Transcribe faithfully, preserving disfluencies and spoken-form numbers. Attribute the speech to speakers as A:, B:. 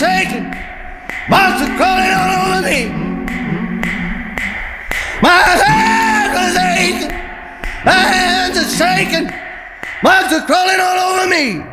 A: shaking, monster crawling all over me. My hands are aching, my hands are shaking, monster crawling all over me.